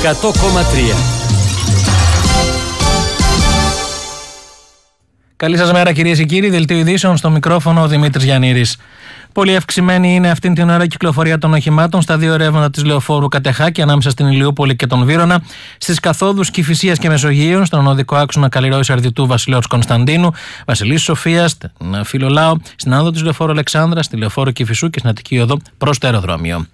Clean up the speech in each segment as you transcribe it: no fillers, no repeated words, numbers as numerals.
100,3. Καλή σας μέρα, κυρίες και κύριοι. Δελτίο ειδήσεων, στο μικρόφωνο ο Δημήτρης Γιαννήρης. Πολύ αυξημένη είναι αυτήν την ώρα η κυκλοφορία των οχημάτων στα δύο ρεύματα της λεωφόρου Κατεχάκη ανάμεσα στην Ηλιούπολη και τον Βύρωνα, στις καθόδους Κηφισίας και Μεσογείων, στον οδικό άξονα Καλλιρόης Αρδιτού Βασιλέως Κωνσταντίνου, Βασιλής Σοφίας, στην Φιλολάο, στην άνοδο της λεωφόρου Αλεξάνδρα, στη λεωφόρο Κηφισού και στην Αττική οδό προς το αεροδρόμιο.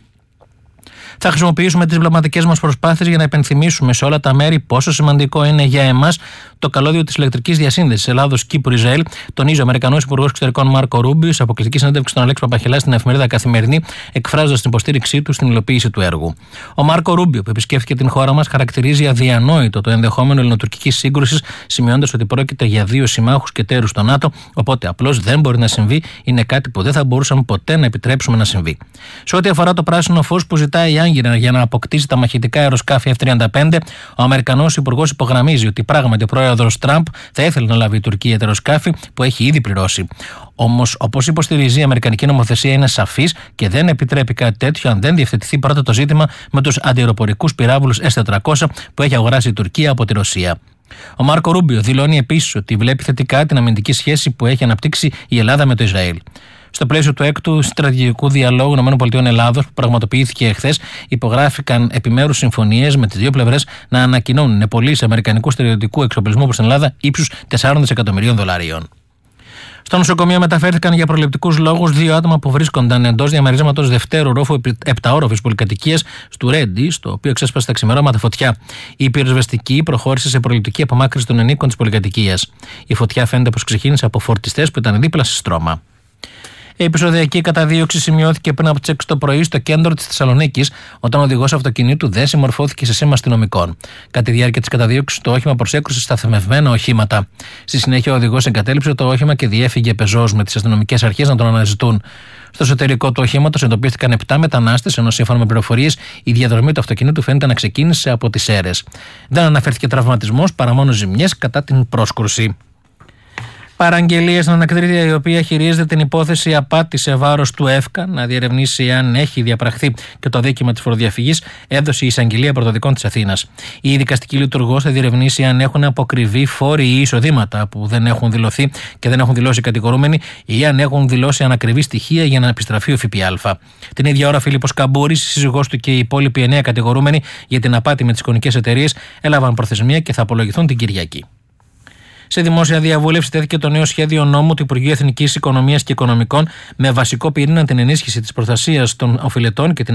Θα χρησιμοποιήσουμε τις διπλωματικές μας προσπάθειες για να υπενθυμίσουμε σε όλα τα μέρη πόσο σημαντικό είναι για εμάς το καλώδιο της ηλεκτρικής διασύνδεσης Ελλάδος-Κύπρου-Ισραήλ, τονίζει ο Αμερικανός Υπουργός Εξωτερικών Μάρκο Ρούμπιο σε αποκλειστική συνέντευξη στον Αλέξη Παπαχελά στην εφημερίδα Καθημερινή, εκφράζοντας την υποστήριξή του στην υλοποίηση του έργου. Ο Μάρκο Ρούμπιο, που επισκέφθηκε την χώρα μας, χαρακτηρίζει αδιανόητο το ενδεχόμενο ελληνοτουρκικής σύγκρουσης, σημειώνοντας ότι πρόκειται για δύο συμμάχους και εταίρους στο ΝΑΤΟ, οπότε απλώς δεν μπορεί να συμβεί, είναι κάτι που δεν θα μπορούσαμε ποτέ να επιτρέψουμε να συμβεί. Σε ό,τι αφορά το πράσινο φως που ζητάει η Άγκυρα για να αποκτήσει τα μαχητικά αεροσκάφη F-35, ο Αμερικανός Υπουργός υπογραμμίζει ότι πράγματι ο πρόεδρος Τραμπ θα ήθελε να λάβει η Τουρκία αεροσκάφη που έχει ήδη πληρώσει. Όμως, όπως υποστηρίζει η Αμερικανική νομοθεσία, είναι σαφής και δεν επιτρέπει κάτι τέτοιο αν δεν διευθετηθεί πρώτα το ζήτημα με τους αντιαεροπορικούς πυράβλους S-400 που έχει αγοράσει η Τουρκία από τη Ρωσία. Ο Μάρκο Ρούμπιο δηλώνει επίσης ότι βλέπει θετικά την αμυντική σχέση που έχει αναπτύξει η Ελλάδα με το Ισραήλ. Στο πλαίσιο του έκτου στρατηγικού διαλόγου ΗΠΑ που πραγματοποιήθηκε εχθές, υπογράφηκαν επιμέρους συμφωνίες με τις δύο πλευρές να ανακοινώνουν πωλήσεις αμερικανικού στρατιωτικού εξοπλισμού προς την Ελλάδα ύψους $4 δισεκατομμυρίων. Στο νοσοκομείο μεταφέρθηκαν για προληπτικούς λόγους δύο άτομα που βρίσκονταν εντός διαμερίσματος δευτέρου ρόφου επταόροφης πολυκατοικίας του Ρέντι, στο οποίο ξέσπασε τα ξημερώματα φωτιά. Η πυροσβεστική προχώρησε σε προληπτική απομάκρυνση των ενίκων της πολυκατοικίας. Η φωτιά φαίνεται πως ξεκίνησε από φορτιστές που ήταν δίπλα σε στρώμα. Η επεισοδιακή καταδίωξη σημειώθηκε πριν από τις 6 το πρωί στο κέντρο της Θεσσαλονίκης, όταν ο οδηγός αυτοκινήτου δεν συμμορφώθηκε σε σήμα αστυνομικών. Κατά τη διάρκεια της καταδίωξης, το όχημα προσέκρουσε σταθμευμένα οχήματα. Στη συνέχεια, ο οδηγός εγκατέλειψε το όχημα και διέφυγε πεζός με τις αστυνομικές αρχές να τον αναζητούν. Στο εσωτερικό του οχήματος εντοπίστηκαν 7 μετανάστες, ενώ σύμφωνα με πληροφορίες η διαδρομή του αυτοκινήτου φαίνεται να ξεκίνησε από τις Σέρρες. Δεν αναφέρθηκε τραυματισμός παρά μόνο ζημιές κατά την πρόσκρουση. Παραγγελία στην ανακτήτρια, η οποία χειρίζεται την υπόθεση απάτη σε βάρος του ΕΦΚΑ να διερευνήσει αν έχει διαπραχθεί και το δίκημα της φοροδιαφυγής, έδωσε η Εισαγγελία Πρωτοδικών της Αθήνας. Η δικαστική λειτουργός θα διερευνήσει αν έχουν αποκριβεί φόροι ή εισοδήματα που δεν έχουν δηλωθεί και δεν έχουν δηλώσει οι κατηγορούμενοι, ή αν έχουν δηλώσει ανακριβή στοιχεία για να επιστραφεί ο ΦΠΑ. Την ίδια ώρα, ο Φίλιππος Καμπούρης, η σύζυγός του και οι υπόλοιποι 9 κατηγορούμενοι για την απάτη με τις εικονικές εταιρείες έλαβαν προθεσμία και θα απολογηθούν την Κυριακή. Σε δημόσια διαβούλευση τέθηκε το νέο σχέδιο νόμου του Υπουργείου Εθνικής Οικονομίας και Οικονομικών με βασικό πυρήνα την ενίσχυση της προστασίας των οφειλετών και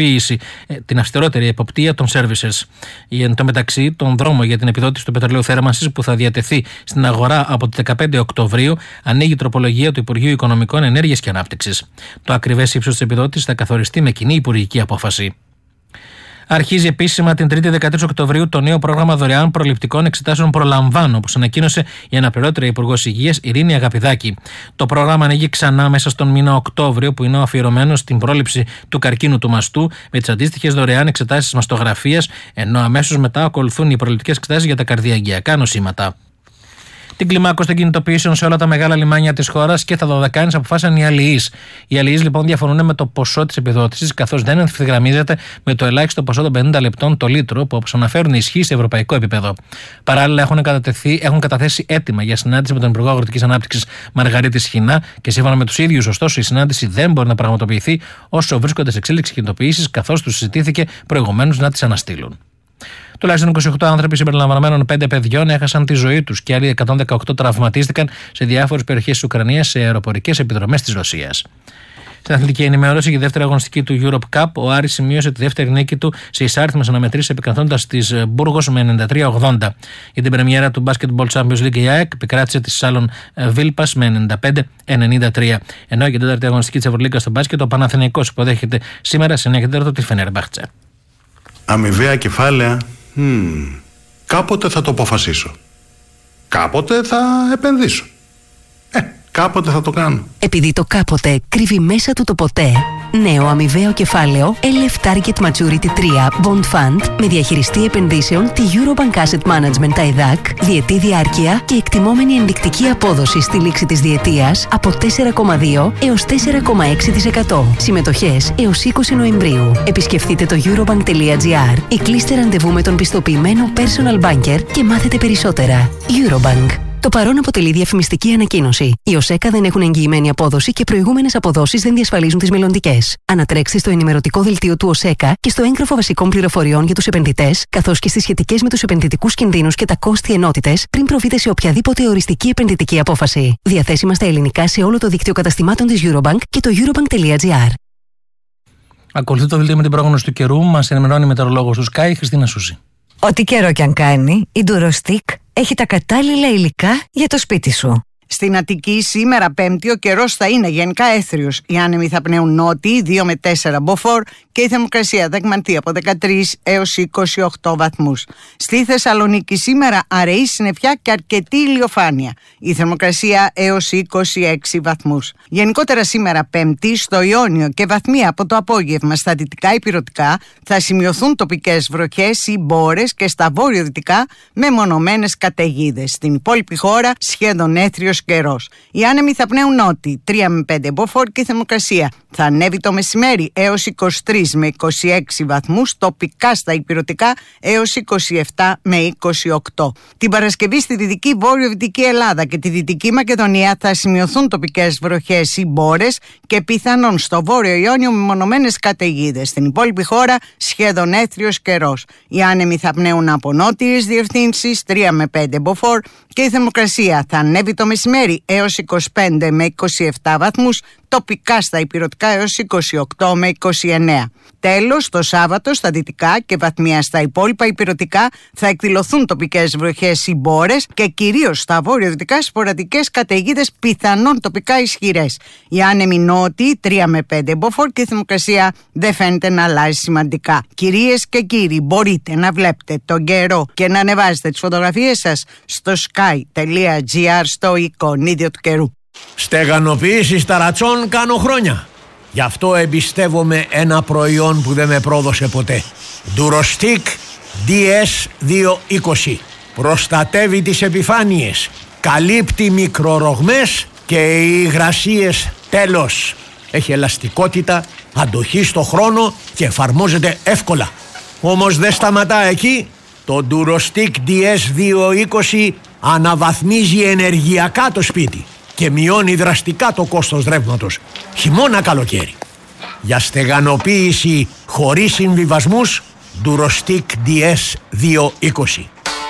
την αυστηρότερη εποπτεία των services. Εν τω μεταξύ, τον δρόμο για την επιδότηση του πετρελαίου θέρμανσης που θα διατεθεί στην αγορά από τις 15 Οκτωβρίου ανοίγει τροπολογία του Υπουργείου Οικονομικών, Ενέργειας και Ανάπτυξης. Το ακριβές ύψος της επιδότησης θα καθοριστεί με κοινή υπουργική απόφαση. Αρχίζει επίσημα την 3η 13 Οκτωβρίου το νέο πρόγραμμα δωρεάν προληπτικών εξετάσεων Προλαμβάνω, όπως ανακοίνωσε η αναπληρώτρια Υπουργός Υγείας Ειρήνη Αγαπηδάκη. Το πρόγραμμα ανοίγει ξανά μέσα στον μήνα Οκτώβριο, που είναι αφιερωμένο στην πρόληψη του καρκίνου του μαστού, με τις αντίστοιχες δωρεάν εξετάσεις μαστογραφίας, ενώ αμέσως μετά ακολουθούν οι προληπτικές εξετάσεις για τα καρδιαγγειακά νοσήματα. Την κλιμάκωση των κινητοποιήσεων σε όλα τα μεγάλα λιμάνια της χώρας και τα δωδεκάνης αποφάσισαν οι αλληλείς. Οι αλληλείς λοιπόν διαφωνούν με το ποσό της επιδότησης, καθώς δεν ευθυγραμμίζεται με το ελάχιστο ποσό των 50 λεπτών το λίτρο, που όπως αναφέρουν ισχύει σε ευρωπαϊκό επίπεδο. Παράλληλα, έχουν καταθέσει αίτημα για συνάντηση με τον Υπουργό Αγροτικής Ανάπτυξης Μαργαρίτη Σχοινά και σύμφωνα με τους ίδιους, ωστόσο, η συνάντηση δεν μπορεί να πραγματοποιηθεί όσο βρίσκονται σε εξέλιξη κινητοποιήσεις, καθώς τους συζητήθηκε προηγουμένως να τις αναστείλουν. Τουλάχιστον 28 άνθρωποι συμπεριλαμβανομένων 5 παιδιών έχασαν τη ζωή τους και άλλοι 118 τραυματίστηκαν σε διάφορες περιοχές της Ουκρανίας σε αεροπορικές επιδρομές της Ρωσίας. Στην αθλητική ενημέρωση για τη δεύτερη αγωνιστική του Europe Cup, ο Άρης σημείωσε τη δεύτερη νίκη του σε εισάριθμες αναμετρήσεις, επικρατώντας της Μπούργος με 93-80. Για την πρεμιέρα του Basketball Champions League, η ΑΕΚ επικράτησε τη Σάλων Βίλπας με 95-93. Ενώ για την τέταρτη αγωνιστική της Ευρωλίγκας στο μπάσκετ, ο Παναθηναϊκός υποδέχεται σήμερα σε 9 τη Φενέρμπαχτσε. Αμοιβαία κεφάλαια. Κάποτε θα το αποφασίσω. Κάποτε θα επενδύσω. Κάποτε θα το κάνω. Επειδή το κάποτε κρύβει μέσα του το ποτέ. Νέο αμοιβαίο κεφάλαιο LF Target Maturity 3 Bond Fund με διαχειριστή επενδύσεων τη Eurobank Asset Management ΤΑΙΔΑΚ, διετή διάρκεια και εκτιμόμενη ενδεικτική απόδοση στη λήξη της διετίας από 4,2 έως 4,6%. Συμμετοχές έως 20 Νοεμβρίου. Επισκεφτείτε το eurobank.gr ή κλείστε ραντεβού με τον πιστοποιημένο personal banker και μάθετε περισσότερα. Eurobank. Το παρόν αποτελεί διαφημιστική ανακοίνωση. Οι ΟΣΕΚΑ δεν έχουν εγγυημένη απόδοση και προηγούμενες αποδόσεις δεν διασφαλίζουν τις μελλοντικές. Ανατρέξτε στο ενημερωτικό δελτίο του ΟΣΕΚΑ και στο έγγραφο βασικών πληροφοριών για τους επενδυτές, καθώς και στις σχετικές με τους επενδυτικούς κινδύνους και τα κόστη ενότητες, πριν προβείτε σε οποιαδήποτε οριστική επενδυτική απόφαση. Διαθέσιμα στα ελληνικά σε όλο το δίκτυο καταστημάτων της Eurobank και το eurobank.gr. Ακολουθεί το δελτίο με την πρόγνωση του καιρού. Μας ενημερώνει η μετεωρολόγος του Sky, Χριστίνα Σούση. Ό,τι καιρό κι αν κάνει, η Durostick έχει τα κατάλληλα υλικά για το σπίτι σου. Στην Αττική σήμερα Πέμπτη ο καιρός θα είναι γενικά έθριος. Οι άνεμοι θα πνέουν νότιοι 2 με 4 μποφόρ και η θερμοκρασία θα εκμανθεί από 13 έως 28 βαθμούς. Στη Θεσσαλονίκη σήμερα αραιή συννεφιά και αρκετή ηλιοφάνεια. Η θερμοκρασία έως 26 βαθμούς. Γενικότερα σήμερα Πέμπτη στο Ιόνιο και βαθμία από το απόγευμα στα δυτικά ηπειρωτικά θα σημειωθούν τοπικές βροχές ή μπόρες και στα βόρειο-δυτικά μεμονωμένες καταιγίδες. Στην υπόλοιπη χώρα σχεδόν έθριος καιρός. Οι άνεμοι θα πνέουν νότιοι 3 με 5 μποφόρ και η θερμοκρασία θα ανέβει το μεσημέρι έως 23 με 26 βαθμούς, τοπικά στα ηπειρωτικά έως 27 με 28. Την Παρασκευή στη Δυτική Βόρειο-Δυτική Ελλάδα και τη Δυτική Μακεδονία θα σημειωθούν τοπικές βροχές ή μπόρες και πιθανόν στο Βόρειο Ιόνιο μεμονωμένες καταιγίδες. Στην υπόλοιπη χώρα σχεδόν έθριος καιρός. Οι άνεμοι θα πνέουν από νότιες διευθύνσεις 3 με 5 μποφόρ και η θερμοκρασία θα ανέβει το μεσημέρι έως 25 με 27 βαθμούς, τοπικά στα ηπειρωτικά έως 28 με 29. Τέλος, το Σάββατο στα δυτικά και βαθμία στα υπόλοιπα ηπειρωτικά θα εκδηλωθούν τοπικές βροχές ή μπόρες και κυρίως στα βόρειο-δυτικά σποραδικές καταιγίδες πιθανόν τοπικά ισχυρές. Οι άνεμοι νότιοι 3 με 5 μποφόρ και η θερμοκρασία δεν φαίνεται να αλλάζει σημαντικά. Κυρίες και κύριοι, μπορείτε να βλέπετε τον καιρό και να ανεβάζετε τις φωτογραφίες σας στο sky.gr στο εικονίδιο του καιρού. Στεγανοποίηση ταρατσών κάνω χρόνια. Γι' αυτό εμπιστεύομαι ένα προϊόν που δεν με πρόδωσε ποτέ. Durostick DS220. Προστατεύει τις επιφάνειες, καλύπτει μικρορογμές και οι υγρασίες τέλος. Έχει ελαστικότητα, αντοχή στο χρόνο και εφαρμόζεται εύκολα. Όμως δεν σταματά εκεί. Το Durostick DS220 αναβαθμίζει ενεργειακά το σπίτι και μειώνει δραστικά το κόστος ρεύματος, χειμώνα καλοκαίρι. Για στεγανοποίηση χωρίς συμβιβασμούς, Durostick DS220.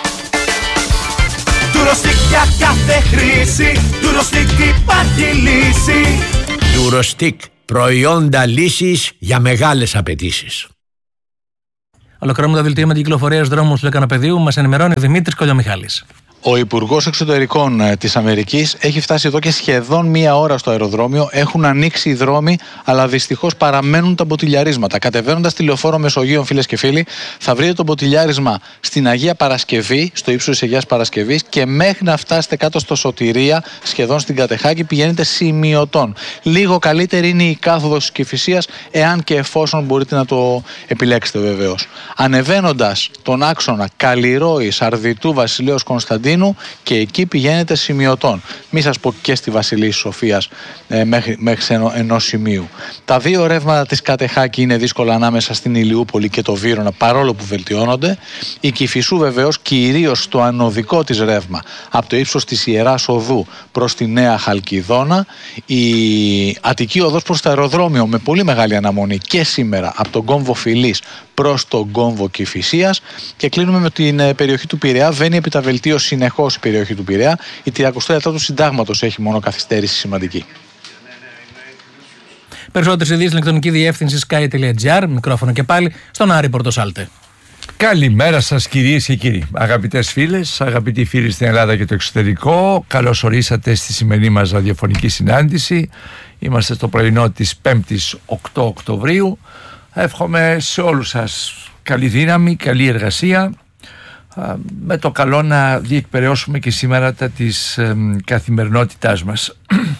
Durostick για κάθε χρήση, Durostick υπάρχει λύση. Durostick, προϊόντα λύσης για μεγάλες απαιτήσεις. Ολοκληρώνουμε το δελτίο με την κυκλοφορία στους δρόμους του Λεκανοπεδίου. Μας ενημερώνει ο Δημήτρης Κολιομιχάλης. Ο Υπουργός Εξωτερικών της Αμερικής έχει φτάσει εδώ και σχεδόν μία ώρα στο αεροδρόμιο. Έχουν ανοίξει οι δρόμοι, αλλά δυστυχώς παραμένουν τα μποτιλιαρίσματα. Κατεβαίνοντας τη λεωφόρο Μεσογείων, φίλες και φίλοι, θα βρείτε το μποτιλιάρισμα στην Αγία Παρασκευή, στο ύψος της Αγίας Παρασκευής, και μέχρι να φτάσετε κάτω στο Σωτηρία, σχεδόν στην Κατεχάκη, πηγαίνετε σημειωτών. Λίγο καλύτερη είναι η κάθοδος της Κηφισίας, εάν και εφόσον μπορείτε να το επιλέξετε βεβαίως. Ανεβαίνοντας τον άξονα Καλλιρόης, Αρδιτού, Βασιλέως Κωνσταντίνου, και εκεί πηγαίνετε σημειωτών. Μη σας πω και στη Βασιλής Σοφίας μέχρι ενός σημείου. Τα δύο ρεύματα της Κατεχάκη είναι δύσκολα ανάμεσα στην Ηλιούπολη και το Βύρωνα, παρόλο που βελτιώνονται. Η Κηφισού βεβαίως, κυρίως στο ανωδικό της ρεύμα, από το ύψος της Ιεράς Οδού προς τη Νέα Χαλκιδόνα. Η Αττική Οδός προς το αεροδρόμιο με πολύ μεγάλη αναμονή και σήμερα από τον κόμβο Φιλής προς τον κόμβο Κηφισίας. Και κλείνουμε με την περιοχή του Πειραιά. Βαίνει επί τα βελτίωση συνεχώς η περιοχή του Πειραιά. Η 34 του Συντάγματος έχει μόνο καθυστέρηση σημαντική. Περισσότερες ειδήσεις στην ηλεκτρονική διεύθυνση sky.gr. Μικρόφωνο και πάλι στον Άρη Πορτοσάλτε. Καλημέρα σας κυρίες και κύριοι. Αγαπητές φίλες, αγαπητοί φίλοι στην Ελλάδα και το εξωτερικό, καλώς ορίσατε στη σημερινή μας ραδιοφωνική συνάντηση. Είμαστε στο πρωινό της 5ης 8 Οκτωβρίου. Εύχομαι σε όλους σας καλή δύναμη, καλή εργασία, με το καλό να διεκπεραιώσουμε και σήμερα τα της καθημερινότητάς μας.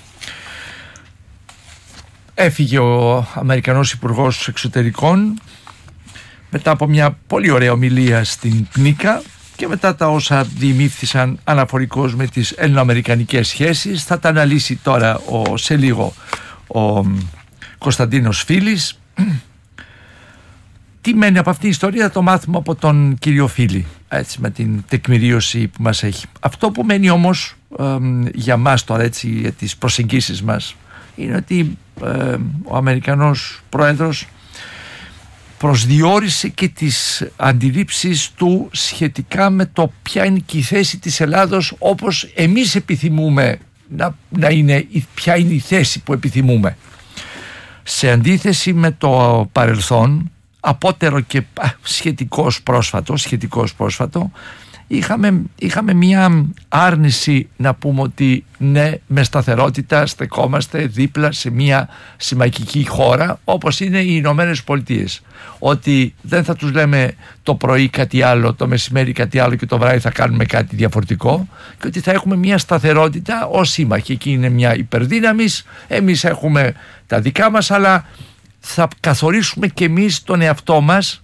Έφυγε ο Αμερικανός Υπουργός Εξωτερικών μετά από μια πολύ ωραία ομιλία στην ΠΝΙΚΑ και μετά τα όσα διημήφθησαν αναφορικώς με τις ελληνοαμερικανικές σχέσεις. Θα τα αναλύσει τώρα σε λίγο ο Κωνσταντίνος Φίλης. Τι μένει από αυτή η ιστορία, θα το μάθουμε από τον κύριο Φίλη, έτσι, με την τεκμηρίωση που μας έχει. Αυτό που μένει όμως για μας τώρα, έτσι, για τις προσεγγίσεις μας, είναι ότι ο Αμερικανός πρόεδρος προσδιορίσε και τις αντιλήψεις του σχετικά με το ποια είναι και η θέση της Ελλάδος όπως εμείς επιθυμούμε να είναι, ποια είναι η θέση που επιθυμούμε. Σε αντίθεση με το παρελθόν, απότερο και σχετικώς πρόσφατο, είχαμε μια άρνηση να πούμε ότι ναι, με σταθερότητα στεκόμαστε δίπλα σε μια συμμαχική χώρα όπως είναι οι Ηνωμένες Πολιτείες. Ότι δεν θα τους λέμε το πρωί κάτι άλλο, το μεσημέρι κάτι άλλο και το βράδυ θα κάνουμε κάτι διαφορετικό, και ότι θα έχουμε μια σταθερότητα ως σύμμαχοι. Εκεί είναι μια υπερδύναμης, εμείς έχουμε τα δικά μας, αλλά θα καθορίσουμε και εμείς τον εαυτό μας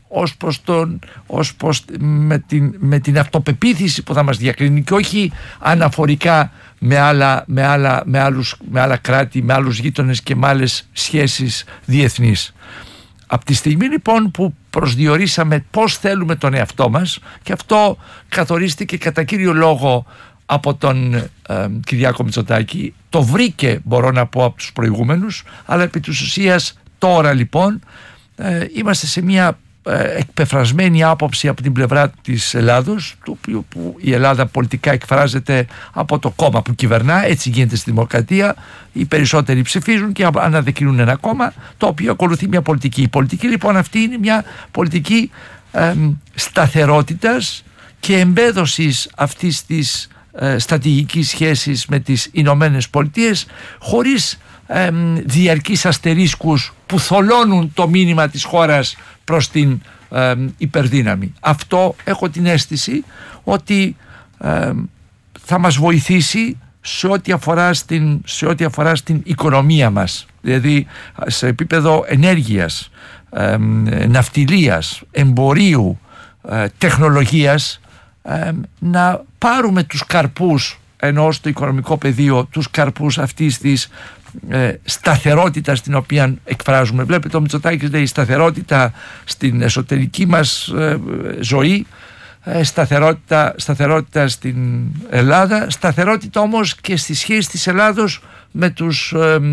με την αυτοπεποίθηση που θα μας διακρίνει και όχι αναφορικά με άλλα κράτη, με άλλους γείτονες και με άλλες σχέσεις διεθνείς. Από τη στιγμή λοιπόν που προσδιορίσαμε πώς θέλουμε τον εαυτό μας, και αυτό καθορίστηκε κατά κύριο λόγο από τον Κυριάκο Μητσοτάκη, το βρήκε μπορώ να πω από τους προηγούμενους, αλλά επί της ουσίας τώρα λοιπόν είμαστε σε μια εκπεφρασμένη άποψη από την πλευρά της Ελλάδος, το οποίο που η Ελλάδα πολιτικά εκφράζεται από το κόμμα που κυβερνά, έτσι γίνεται στη δημοκρατία, οι περισσότεροι ψηφίζουν και αναδεικνύουν ένα κόμμα το οποίο ακολουθεί μια πολιτική. Η πολιτική λοιπόν αυτή είναι μια πολιτική σταθερότητας και εμπέδωσης αυτής της στρατηγικής σχέσης με τις Ηνωμένες Πολιτείες, χωρίς διαρκείς αστερίσκους που θολώνουν το μήνυμα της χώρας προς την υπερδύναμη. Αυτό έχω την αίσθηση ότι θα μας βοηθήσει σε ό,τι αφορά στην οικονομία μας, δηλαδή σε επίπεδο ενέργειας, ναυτιλίας, εμπορίου, τεχνολογίας, να πάρουμε τους καρπούς, ενώ στο οικονομικό πεδίο τους καρπούς αυτής της σταθερότητας την οποία εκφράζουμε. Βλέπετε ο Μητσοτάκης λέει σταθερότητα στην εσωτερική μας ζωή, σταθερότητα στην Ελλάδα, σταθερότητα όμως και στη σχέση της Ελλάδος με τους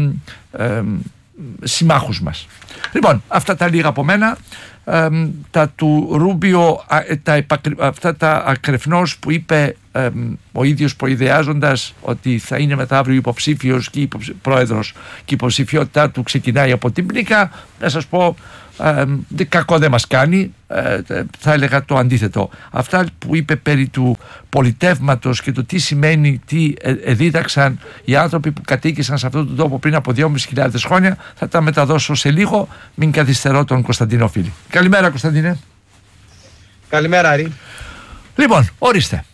συμμάχους μας. Λοιπόν, αυτά τα λίγα από μένα. Τα του Ρούμπιο, αυτά τα ακρεφνώς που είπε ο ίδιος προειδεάζοντας ότι θα είναι μετά αύριο υποψήφιος και πρόεδρος και η υποψηφιότητά του ξεκινάει από την ΠΝΙΚΑ, να σας πω κακό δεν μας κάνει, θα έλεγα το αντίθετο. Αυτά που είπε περί του πολιτεύματος και το τι σημαίνει, τι δίδαξαν οι άνθρωποι που κατοίκησαν σε αυτόν τον τόπο πριν από 2.500 χρόνια, θα τα μεταδώσω σε λίγο. Μην καθυστερώ τον Κωνσταντίνο Φίλη. Καλημέρα Κωνσταντίνε. Καλημέρα Άρη. Λοιπόν, ορίστε,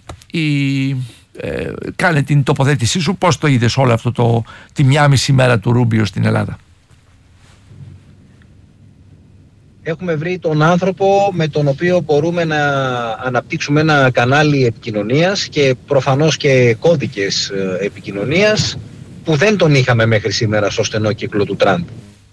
κάνε την τοποθέτησή σου, πώς το είδες όλο αυτό τη μια μισή μέρα του Ρούμπιο στην Ελλάδα? Έχουμε βρει τον άνθρωπο με τον οποίο μπορούμε να αναπτύξουμε ένα κανάλι επικοινωνίας και προφανώς και κώδικες επικοινωνίας που δεν τον είχαμε μέχρι σήμερα στο στενό κύκλο του Τραμπ.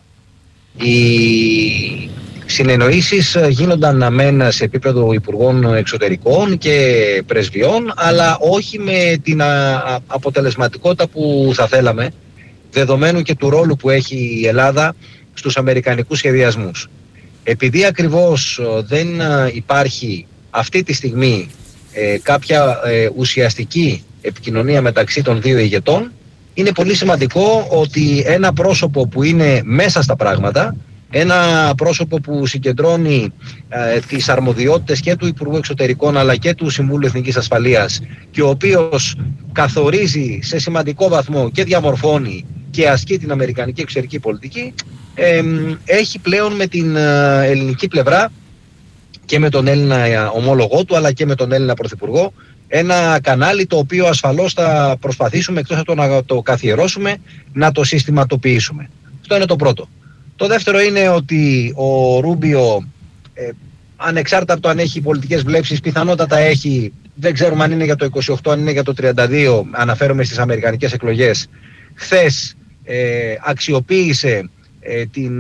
Οι συνεννοήσεις γίνονταν αμένα σε επίπεδο υπουργών εξωτερικών και πρεσβειών, αλλά όχι με την αποτελεσματικότητα που θα θέλαμε, δεδομένου και του ρόλου που έχει η Ελλάδα στους αμερικανικούς σχεδιασμούς. Επειδή ακριβώς δεν υπάρχει αυτή τη στιγμή κάποια ουσιαστική επικοινωνία μεταξύ των δύο ηγετών, είναι πολύ σημαντικό ότι ένα πρόσωπο που είναι μέσα στα πράγματα, ένα πρόσωπο που συγκεντρώνει τις αρμοδιότητες και του Υπουργού Εξωτερικών αλλά και του Συμβούλου Εθνικής Ασφαλείας και ο οποίος καθορίζει σε σημαντικό βαθμό και διαμορφώνει και ασκεί την αμερικανική εξωτερική πολιτική, έχει πλέον με την ελληνική πλευρά και με τον Έλληνα ομόλογό του αλλά και με τον Έλληνα Πρωθυπουργό. Ένα κανάλι το οποίο ασφαλώς θα προσπαθήσουμε, εκτός από το να το καθιερώσουμε, να το συστηματοποιήσουμε. Αυτό είναι το πρώτο. Το δεύτερο είναι ότι ο Ρούμπιο, ανεξάρτητα από το αν έχει πολιτικές βλέψεις, πιθανότατα έχει, δεν ξέρουμε αν είναι για το 28, αν είναι για το 32, αναφέρομαι στις αμερικανικές εκλογές, χθες αξιοποίησε την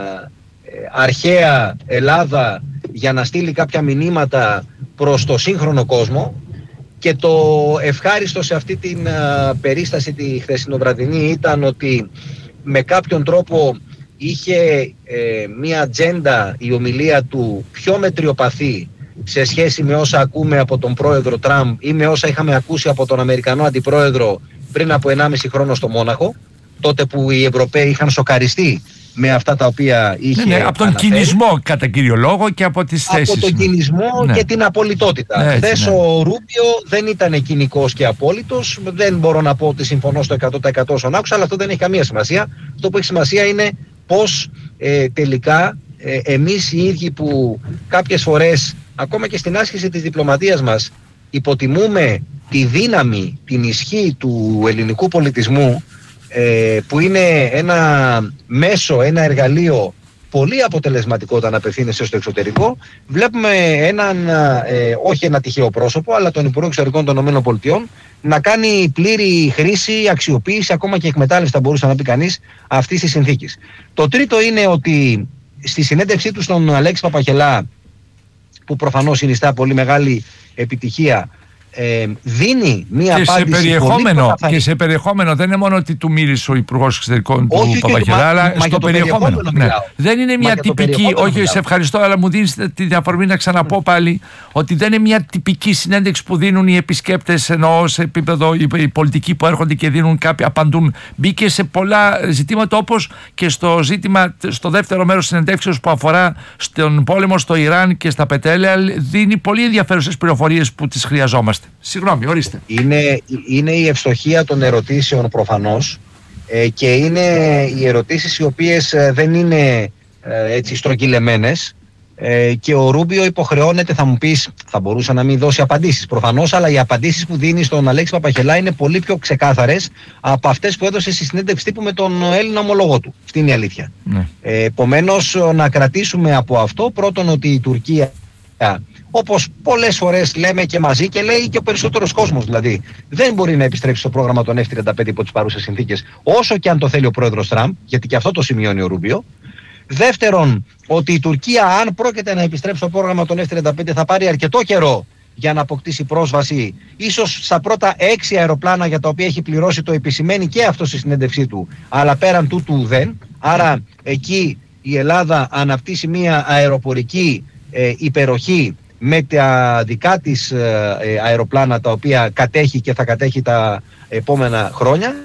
αρχαία Ελλάδα για να στείλει κάποια μηνύματα προς το σύγχρονο κόσμο. Και το ευχάριστο σε αυτή την περίσταση τη χθεσινοβραδινή ήταν ότι με κάποιον τρόπο είχε μία ατζέντα η ομιλία του πιο μετριοπαθή σε σχέση με όσα ακούμε από τον πρόεδρο Τραμπ ή με όσα είχαμε ακούσει από τον Αμερικανό αντιπρόεδρο πριν από 1,5 χρόνο στο Μόναχο, τότε που οι Ευρωπαίοι είχαν σοκαριστεί με αυτά τα οποία είχε από τον αναφέρει. κινησμό κατά κύριο λόγο και από τις θέσεις. Από τον κινησμό και την απολυτότητα. Χθες ο Ρούμπιο δεν ήταν κοινικός και απόλυτος. Δεν μπορώ να πω ότι συμφωνώ στο 100% όσον άκουσα, αλλά αυτό δεν έχει καμία σημασία. Αυτό που έχει σημασία είναι πώς τελικά εμείς οι ίδιοι που κάποιες φορές, ακόμα και στην άσκηση της διπλωματίας μας, υποτιμούμε τη δύναμη, την ισχύ του ελληνικού πολιτισμού, που είναι ένα μέσο, ένα εργαλείο πολύ αποτελεσματικό όταν απευθύνεσαι στο εξωτερικό. Βλέπουμε όχι ένα τυχαίο πρόσωπο, αλλά τον Υπουργό Εξωτερικών των ΗΠΑ να κάνει πλήρη χρήση, αξιοποίηση, ακόμα και εκμετάλλευση, θα μπορούσε να πει κανείς, αυτής της συνθήκης. Το τρίτο είναι ότι στη συνέντευξή του στον Αλέξη Παπαχελά, που προφανώς συνιστά πολύ μεγάλη επιτυχία, δίνει μία απάντηση και σε περιεχόμενο. Δεν είναι μόνο ότι του μίλησε ο Υπουργός Εξωτερικών του Παπαχελά, αλλά στο περιεχόμενο. Δεν είναι μια τυπική. Όχι, σε ευχαριστώ, αλλά μου δίνεις τη διαφορμή να ξαναπώ πάλι ότι δεν είναι μια τυπική συνέντευξη που δίνουν οι επισκέπτες, εννοώ σε επίπεδο οι πολιτικοί που έρχονται και δίνουν κάποια, απαντούν. Μπήκε σε πολλά ζητήματα, όπως και στο ζήτημα, στο δεύτερο μέρος συνεντεύξεως που αφορά στον πόλεμο στο Ιράν και στα πετρέλαια. Δίνει πολύ ενδιαφέρουσες πληροφορίες που τις χρειαζόμαστε. Συγγνώμη, ορίστε. Είναι η ευστοχία των ερωτήσεων προφανώς, και είναι οι ερωτήσεις οι οποίες δεν είναι έτσι στρογγυλεμένες, και ο Ρούμπιο υποχρεώνεται, θα μου πεις, θα μπορούσε να μην δώσει απαντήσεις προφανώς, αλλά οι απαντήσεις που δίνει στον Αλέξη Παπαχελά είναι πολύ πιο ξεκάθαρες από αυτές που έδωσε στη συνέντευξη τύπου με τον Έλληνα ομολόγο του. Αυτή είναι η αλήθεια. Επομένως, να κρατήσουμε από αυτό πρώτον ότι η Τουρκία, όπως πολλές φορές λέμε και μαζί και λέει και ο περισσότερος κόσμος δηλαδή, δεν μπορεί να επιστρέψει στο πρόγραμμα των F-35 υπό τις παρούσες συνθήκες, όσο και αν το θέλει ο πρόεδρος Τραμπ, γιατί και αυτό το σημειώνει ο Ρούμπιο. Δεύτερον, ότι η Τουρκία, αν πρόκειται να επιστρέψει στο πρόγραμμα των F-35, θα πάρει αρκετό καιρό για να αποκτήσει πρόσβαση, ίσως στα πρώτα 6 αεροπλάνα για τα οποία έχει πληρώσει, το επισημαίνει και αυτό στη συνέντευξή του, αλλά πέραν τούτου δεν. Άρα εκεί η Ελλάδα αναπτύσσει μια αεροπορική υπεροχή με τα δικά της αεροπλάνα, τα οποία κατέχει και θα κατέχει τα επόμενα χρόνια.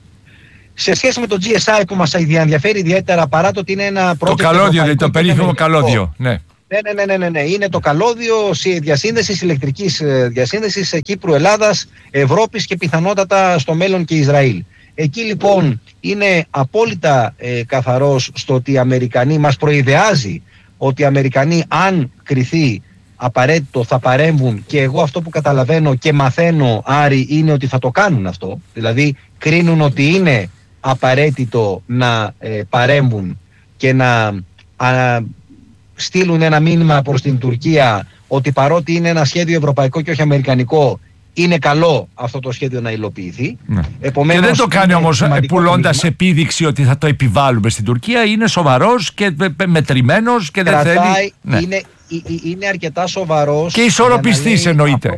Σε σχέση με το GSI που μας ενδιαφέρει ιδιαίτερα, παρά το ότι είναι ένα project. Το καλώδιο, το περίφημο καλώδιο. Ναι. Ναι. Είναι το καλώδιο διασύνδεσης, ηλεκτρικής διασύνδεσης Κύπρου, Ελλάδας, Ευρώπης και πιθανότατα στο μέλλον και Ισραήλ. Εκεί λοιπόν είναι απόλυτα καθαρός στο ότι οι Αμερικανοί, μας προειδεάζει ότι οι Αμερικανοί, αν κριθεί απαραίτητο, θα παρέμβουν, και εγώ αυτό που καταλαβαίνω και μαθαίνω, Άρη, είναι ότι θα το κάνουν αυτό. Δηλαδή κρίνουν ότι είναι απαραίτητο να παρέμβουν και να στείλουν ένα μήνυμα προς την Τουρκία ότι παρότι είναι ένα σχέδιο ευρωπαϊκό και όχι αμερικανικό, είναι καλό αυτό το σχέδιο να υλοποιηθεί. Επομένως, και δεν το κάνει όμως πουλώντας επίδειξη ότι θα το επιβάλλουμε στην Τουρκία. Είναι σοβαρός και μετρημένος και δεν θέλει. Είναι αρκετά σοβαρός. Και ισορροπιστής εννοείται.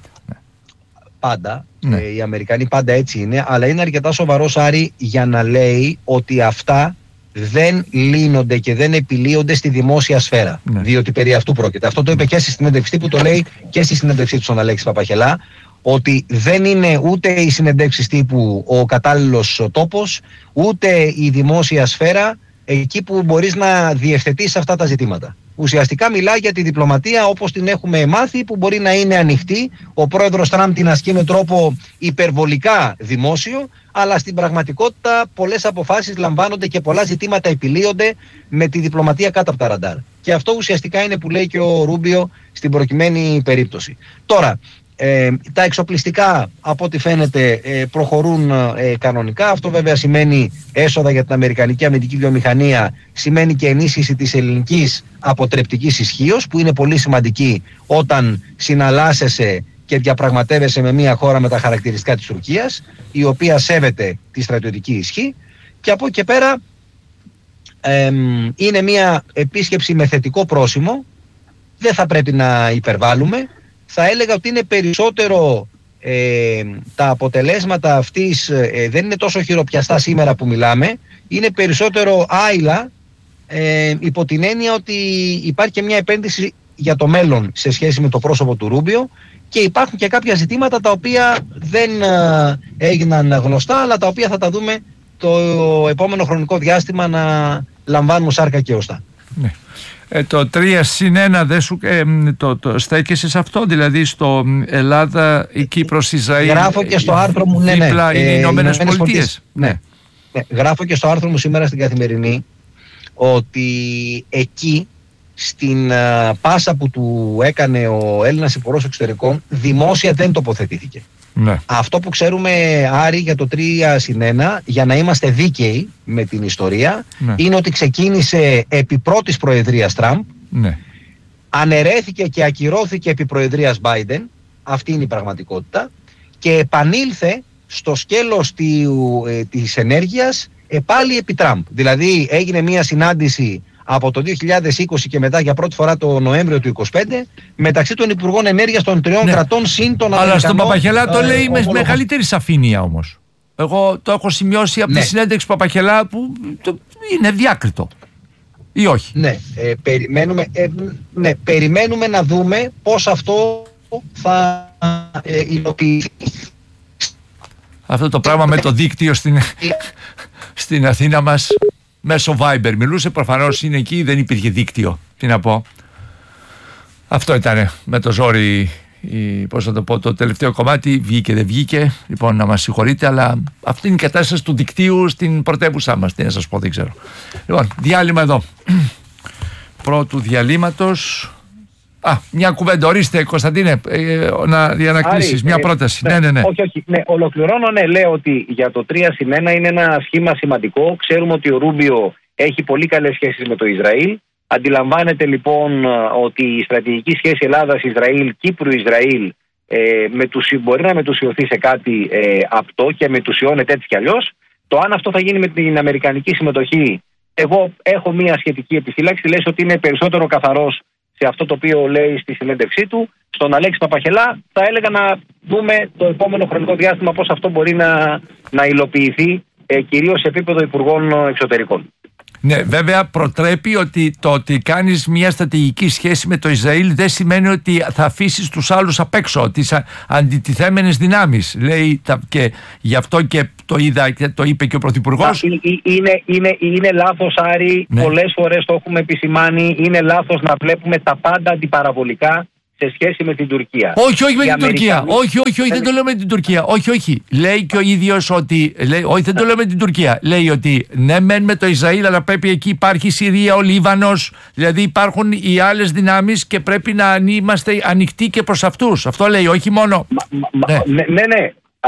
Πάντα. Οι Αμερικανοί πάντα έτσι είναι. Αλλά είναι αρκετά σοβαρός, Άρη, για να λέει ότι αυτά δεν λύνονται και δεν επιλύονται στη δημόσια σφαίρα. Διότι περί αυτού πρόκειται. Αυτό το είπε και στη συνέντευξη που το λέει και στη συνέντευξή του στον Αλέξη Παπαχελά, ότι δεν είναι ούτε οι συνεντεύξεις τύπου ο κατάλληλος τόπος, ούτε η δημόσια σφαίρα εκεί που μπορείς να διευθετήσεις αυτά τα ζητήματα. ουσιαστικά μιλάει για τη διπλωματία όπως την έχουμε μάθει, που μπορεί να είναι ανοιχτή. Ο πρόεδρος Τραμπ την ασκεί με τρόπο υπερβολικά δημόσιο, αλλά στην πραγματικότητα πολλές αποφάσεις λαμβάνονται και πολλά ζητήματα επιλύονται με τη διπλωματία κάτω από τα ραντάρ. Και αυτό ουσιαστικά είναι που λέει και ο Ρούμπιο στην προκειμένη περίπτωση. Τώρα, τα εξοπλιστικά από ό,τι φαίνεται προχωρούν κανονικά. Αυτό βέβαια σημαίνει έσοδα για την αμερικανική αμυντική βιομηχανία, σημαίνει και ενίσχυση της ελληνικής αποτρεπτικής ισχύως, που είναι πολύ σημαντική όταν συναλλάσσεσαι και διαπραγματεύεσαι με μια χώρα με τα χαρακτηριστικά της Τουρκίας, η οποία σέβεται τη στρατιωτική ισχύ. Και από εκεί και πέρα είναι μια επίσκεψη με θετικό πρόσημο. Δεν θα πρέπει να υπερβάλλουμε. Θα έλεγα ότι είναι περισσότερο τα αποτελέσματα αυτής, δεν είναι τόσο χειροπιαστά σήμερα που μιλάμε, είναι περισσότερο άειλα, υπό την έννοια ότι υπάρχει και μια επένδυση για το μέλλον σε σχέση με το πρόσωπο του Ρούμπιο, και υπάρχουν και κάποια ζητήματα τα οποία δεν έγιναν γνωστά, αλλά τα οποία θα τα δούμε το επόμενο χρονικό διάστημα να λαμβάνουν σάρκα και οστά. Ναι. Το 3+1 δεν σου το στέκεσαι σε αυτό, δηλαδή στο Ελλάδα, η Κύπρος, Ισραήλ. Γράφω και στο άρθρο μου, δίπλα είναι οι Ηνωμένες Πολιτείες. Ναι. Γράφω και στο άρθρο μου σήμερα στην Καθημερινή ότι εκεί στην πάσα που του έκανε ο Έλληνας Υπουργός Εξωτερικών δημόσια δεν τοποθετήθηκε. Ναι. Αυτό που ξέρουμε, Άρη, για το 3+1, για να είμαστε δίκαιοι με την ιστορία, ναι, είναι ότι ξεκίνησε επί πρώτης προεδρίας Τραμπ, ναι, αναιρέθηκε και ακυρώθηκε επί προεδρίας Biden, αυτή είναι η πραγματικότητα, και επανήλθε στο σκέλος της ενέργειας πάλι επί Τραμπ. Δηλαδή έγινε μια συνάντηση από το 2020 και μετά για πρώτη φορά το Νοέμβριο του 2025 μεταξύ των Υπουργών Ενέργειας των τριών, ναι, κρατών συν των Αμερικανών. Αλλά στον Παπαχελά το λέει με μεγαλύτερη σαφήνεια όμως. Εγώ το έχω σημειώσει από, ναι, τη συνέντευξη του Παπαχελά που είναι διάκριτο. Ή όχι? Ναι, περιμένουμε να δούμε πώς αυτό θα υλοποιηθεί. Αυτό το πράγμα με το δίκτυο στην Αθήνα μας μέσω Viber μιλούσε, προφανώς είναι εκεί, δεν υπήρχε δίκτυο. Τι να πω. Αυτό ήταν με το ζόρι, πώς να το πω, το τελευταίο κομμάτι, βγήκε δεν βγήκε. Λοιπόν, να μας συγχωρείτε, αλλά αυτή είναι η κατάσταση του δικτύου στην πρωτεύουσά μας. Τι να σας πω, δεν ξέρω. Λοιπόν, διάλειμμα εδώ. Πρώτου διαλύματος. Μια κουβέντα, ορίστε Κωνσταντίνε, για να κλείσεις, μια πρόταση. Ναι. Όχι. Ναι, ολοκληρώνω, ναι, λέω ότι για το 3+1 είναι ένα σχήμα σημαντικό. Ξέρουμε ότι ο Ρούμπιο έχει πολύ καλές σχέσεις με το Ισραήλ. Αντιλαμβάνεται λοιπόν ότι η στρατηγική σχέση Ελλάδας-Ισραήλ, Κύπρου-Ισραήλ μπορεί να μετουσιωθεί σε κάτι απτό και μετουσιώνεται έτσι κι αλλιώς. Το αν αυτό θα γίνει με την αμερικανική συμμετοχή, εγώ έχω μια σχετική επιφύλαξη. Λες ότι είναι περισσότερο καθαρός σε αυτό το οποίο λέει στη συνέντευξή του. Στον Αλέξη Παπαχελά θα έλεγα να δούμε το επόμενο χρονικό διάστημα πώς αυτό μπορεί να υλοποιηθεί, κυρίως σε επίπεδο Υπουργών Εξωτερικών. Ναι, βέβαια προτρέπει ότι το ότι κάνεις μια στρατηγική σχέση με το Ισραήλ δεν σημαίνει ότι θα αφήσεις τους άλλους απ' έξω, τις αντιτιθέμενες δυνάμεις. Λέει και γι' αυτό και το είδα και το είπε και ο Πρωθυπουργός. Είναι λάθος, Άρη, ναι, πολλές φορές το έχουμε επισημάνει, είναι λάθος να βλέπουμε τα πάντα αντιπαραβολικά σε σχέση με την Τουρκία. Όχι με την Τουρκία. Όχι, δεν το λέω με την Τουρκία. Όχι. Λέει και ο ίδιος ότι. Όχι, δεν το λέω με την Τουρκία. Λέει ότι ναι, μεν με το Ισραήλ, αλλά πρέπει εκεί υπάρχει η Συρία, ο Λίβανος. Δηλαδή υπάρχουν οι άλλες δυνάμεις και πρέπει να είμαστε ανοιχτοί και προς αυτούς. Αυτό λέει, όχι μόνο. Ναι.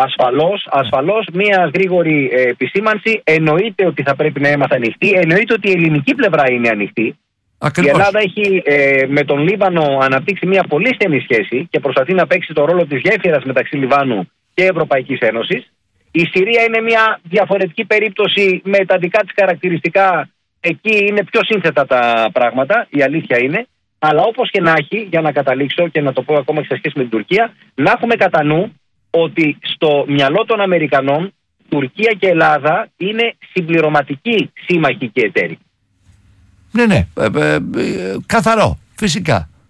Ασφαλώς, μία γρήγορη επισήμανση. Εννοείται ότι θα πρέπει να είμαστε ανοιχτοί. Εννοείται ότι η ελληνική πλευρά είναι ανοιχτή. Ακριβώς. Η Ελλάδα έχει με τον Λίβανο αναπτύξει μια πολύ στενή σχέση και προσπαθεί να παίξει το ρόλο της γέφυρας μεταξύ Λιβάνου και Ευρωπαϊκής Ένωσης. Η Συρία είναι μια διαφορετική περίπτωση με τα δικά της χαρακτηριστικά. Εκεί είναι πιο σύνθετα τα πράγματα, η αλήθεια είναι. Αλλά όπως και να έχει, για να καταλήξω και να το πω ακόμα και σε σχέση με την Τουρκία, να έχουμε κατά νου ότι στο μυαλό των Αμερικανών Τουρκία και Ελλάδα είναι συμπληρωματικοί σύμμαχοι και εταίροι. Ναι, καθαρό, φυσικά.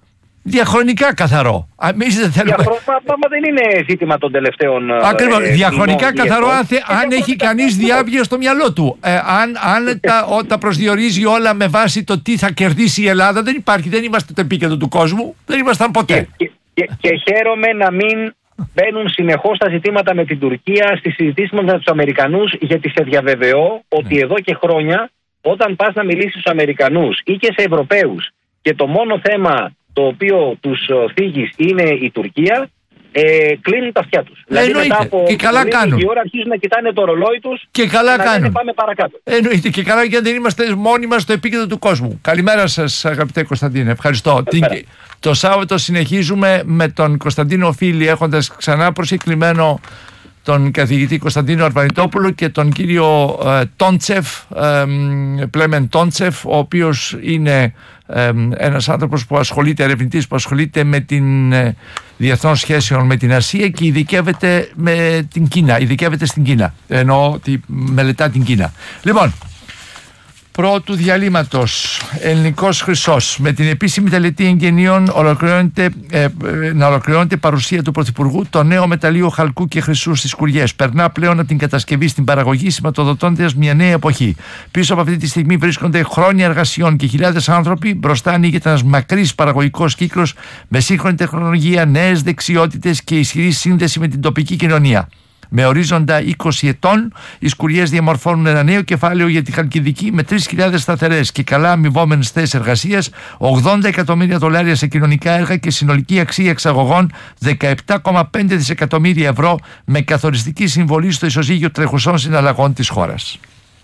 Διαχρονικά καθαρό. Εμείς δεν θέλουμε. Μα δεν είναι ζήτημα των τελευταίων. Ακριβώς. Διαχρονικά καθαρό, αν έχει κανείς διάβγεια στο μυαλό του. Αν τα προσδιορίζει όλα με βάση το τι θα κερδίσει η Ελλάδα, δεν υπάρχει. Δεν είμαστε το επίκεντρο του κόσμου. Δεν ήμασταν ποτέ. Και χαίρομαι να μην μπαίνουν συνεχώς τα ζητήματα με την Τουρκία στις συζητήσεις μας με τους Αμερικανούς, γιατί σε διαβεβαιώ ότι εδώ και χρόνια, όταν πας να μιλήσεις στους Αμερικανούς ή και σε Ευρωπαίους και το μόνο θέμα το οποίο τους θίγεις είναι η Τουρκία, κλείνουν τα αυτιά τους. Δηλαδή μετά από λίγη ώρα αρχίζουν να κοιτάνε το ρολόι τους και καλά κάνουν. Πάμε παρακάτω. Εννοείται, και καλά, γιατί δεν είμαστε μόνοι μας στο επίκεντρο του κόσμου. Καλημέρα σας, αγαπητέ Κωνσταντίνε. Ευχαριστώ. Το Σάββατο συνεχίζουμε με τον Κωνσταντίνο Φίλη, έχοντας ξανά προσκεκλημένο τον καθηγητή Κωνσταντίνο Αρβανιτόπουλο και τον κύριο Τόντσεφ, Πλέμεν Τόντσεφ, ο οποίος είναι ένας άνθρωπος που ασχολείται, ερευνητής που ασχολείται με την διεθνών σχέσεων με την Ασία και ειδικεύεται με την Κίνα, ειδικεύεται στην Κίνα, ενώ ότι μελετά την Κίνα. Λοιπόν, πρώτου διαλύματος, ελληνικός χρυσός. Με την επίσημη τελετή εγγενείων να ολοκληρώνεται παρουσία του Πρωθυπουργού το νέο μεταλλείο χαλκού και χρυσού στις Σκουριές. Περνά πλέον από την κατασκευή στην παραγωγή, σηματοδοτώντας μια νέα εποχή. Πίσω από αυτή τη στιγμή βρίσκονται χρόνια εργασιών και χιλιάδες άνθρωποι. Μπροστά ανοίγεται ένας μακρύς παραγωγικός κύκλος με σύγχρονη τεχνολογία, νέες δεξιότητες και ισχυρή σύνδεση με την τοπική κοινωνία. Με ορίζοντα 20 ετών, οι Σκουριές διαμορφώνουν ένα νέο κεφάλαιο για τη Χαλκιδική με 3.000 σταθερές και καλά αμοιβόμενες θέσεις εργασίας, 80 εκατομμύρια δολάρια σε κοινωνικά έργα και συνολική αξία εξαγωγών 17,5 δισεκατομμύρια ευρώ, με καθοριστική συμβολή στο ισοζύγιο τρεχουσών συναλλαγών της χώρας.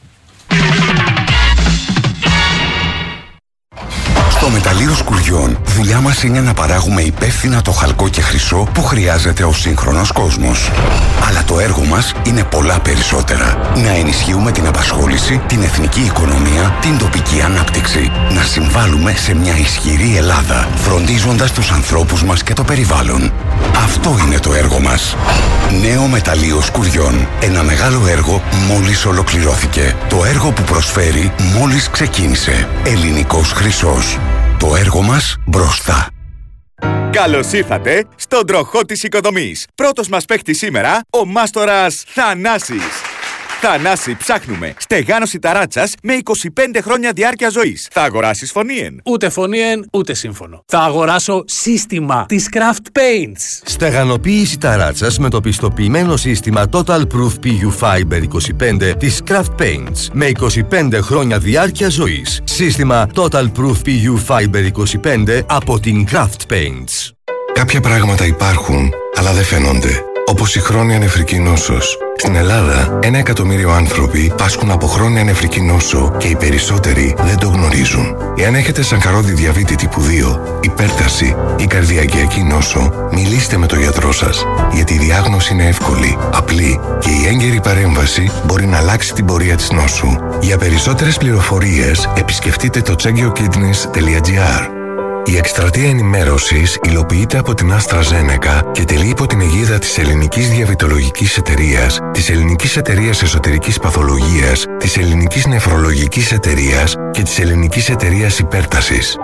Στο μεταλλείο Σκουριών, δουλειά μας είναι να παράγουμε υπεύθυνα το χαλκό και χρυσό που χρειάζεται ο σύγχρονος κόσμος. Αλλά το έργο μας είναι πολλά περισσότερα. Να ενισχύουμε την απασχόληση, την εθνική οικονομία, την τοπική ανάπτυξη. Να συμβάλλουμε σε μια ισχυρή Ελλάδα, φροντίζοντας τους ανθρώπους μας και το περιβάλλον. Αυτό είναι το έργο μας. Νέο μεταλλείο Σκουριών. Ένα μεγάλο έργο μόλις ολοκληρώθηκε. Το έργο που προσφέρει μόλις ξεκίνησε. Ελληνικός χρυσός. Το έργο μας μπροστά. Καλώς ήρθατε στον τροχό της οικοδομής. Πρώτος μας παίκτης σήμερα, ο μάστορας Θανάσης. Θανάση, ψάχνουμε στεγάνωση ταράτσας με 25 χρόνια διάρκεια ζωής. Θα αγοράσεις φωνήεν? Ούτε φωνήεν, ούτε σύμφωνο. Θα αγοράσω σύστημα της Craft Paints. Στεγανοποίηση ταράτσας με το πιστοποιημένο σύστημα Total Proof PU Fiber 25 της Craft Paints με 25 χρόνια διάρκεια ζωής. Σύστημα Total Proof PU Fiber 25 από την Craft Paints. Κάποια πράγματα υπάρχουν, αλλά δεν φαίνονται. Όπως η χρόνια νεφρική νόσος. Στην Ελλάδα, 1 εκατομμύριο άνθρωποι πάσχουν από χρόνια νεφρική νόσο και οι περισσότεροι δεν το γνωρίζουν. Εάν έχετε σακχαρώδη διαβήτη τύπου 2, υπέρταση ή καρδιακιακή νόσο, μιλήστε με τον γιατρό σας, γιατί η διάγνωση είναι εύκολη, απλή και η έγκαιρη παρέμβαση μπορεί να αλλάξει την πορεία της νόσου. Για περισσότερες πληροφορίες, επισκεφτείτε το chegiokidneys.gr. Η εκστρατεία ενημέρωσης υλοποιείται από την AstraZeneca και τελεί υπό την αιγίδα της Ελληνικής Διαβητολογικής Εταιρείας, της Ελληνικής Εταιρείας Εσωτερικής Παθολογίας, της Ελληνικής Νεφρολογικής Εταιρείας και της Ελληνικής Εταιρείας Υπέρτασης.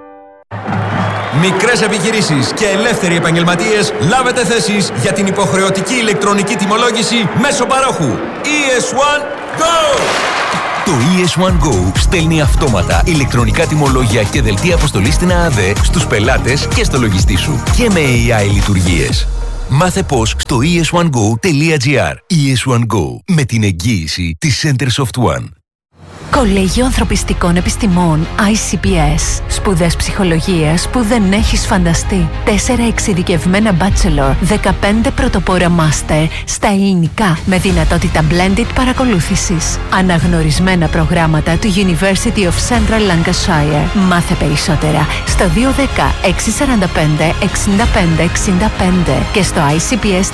Μικρές επιχειρήσεις και ελεύθεροι επαγγελματίες, λάβετε θέσεις για την υποχρεωτική ηλεκτρονική τιμολόγηση μέσω παρόχου. ES1 Go! Το ES1 Go στέλνει αυτόματα ηλεκτρονικά τιμολόγια και δελτία αποστολής στην ΑΑΔΕ στους πελάτες και στο λογιστή σου και με AI λειτουργίες. Μάθε πώς στο es1go.gr. ES1 Go, με την εγγύηση της Centersoft One. Κολέγιο Ανθρωπιστικών Επιστημών ICPS. Σπουδές ψυχολογίας που δεν έχεις φανταστεί. 4 εξειδικευμένα bachelor, 15 πρωτοπόρα master στα ελληνικά με δυνατότητα blended παρακολούθησης. Αναγνωρισμένα προγράμματα του University of Central Lancashire. Μάθε περισσότερα στο 210 645 65 65 και στο